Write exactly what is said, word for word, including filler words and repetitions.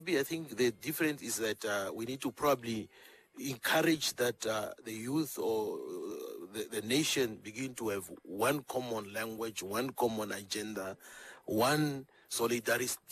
I think the difference is that uh, we need to probably encourage that uh, the youth or uh, the, the nation begin to have one common language, one common agenda, one solidarity